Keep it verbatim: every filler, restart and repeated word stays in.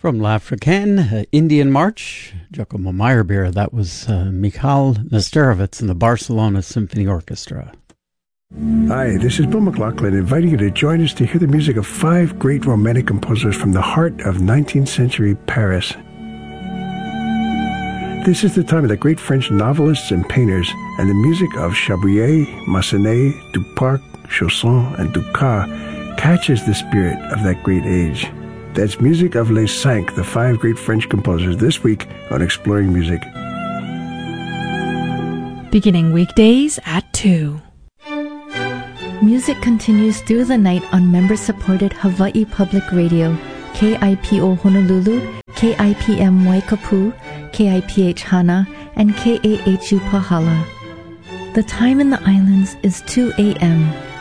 From L'Africaine, uh, Indian March, Giacomo Meyerbeer, that was uh, Mikhail Nesterovitz and the Barcelona Symphony Orchestra. Hi, this is Bill McLaughlin, inviting you to join us to hear the music of five great romantic composers from the heart of nineteenth century Paris. This is the time of the great French novelists and painters, and the music of Chabrier, Massenet, Duparc, Chausson, and Dukas catches the spirit of that great age. That's music of Les Cinq, the five great French composers, this week on Exploring Music. Beginning weekdays at two. Music continues through the night on member-supported Hawaii Public Radio, K I P O Honolulu, K I P M Waikapu, K I P H Hana, and K A H U Pahala. The time in the islands is two a.m.